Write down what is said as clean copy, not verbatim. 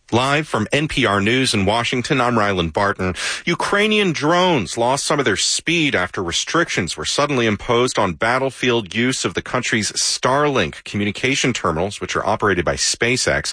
Live from NPR News in Washington, I'm Ryland Barton. Ukrainian drones lost some of their speed after restrictions were suddenly imposed on battlefield use of the country's Starlink communication terminals, which are operated by SpaceX.